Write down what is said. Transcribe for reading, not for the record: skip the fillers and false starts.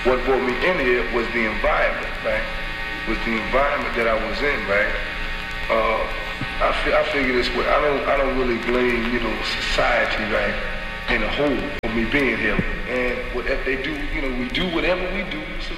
what brought me in here was the environment, right? Was the environment that I was in, right? I figure this way. I don't really blame, society, right, in a whole for me being here. And what they do, we do whatever we do.